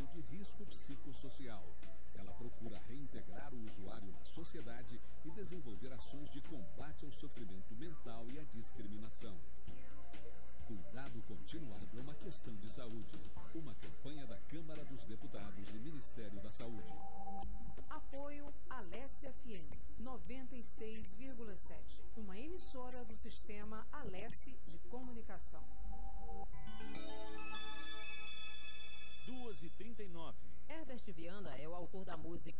situação de risco psicossocial. Ela procura reintegrar o usuário na sociedade e desenvolver ações de combate ao sofrimento mental e à discriminação. Cuidado continuado é uma questão de saúde. Uma campanha da Câmara dos Deputados e Ministério da Saúde. Apoio Alesse FM 96,7. Uma emissora do sistema Alesse de Comunicação. 2h39. Herbert Viana é o autor da música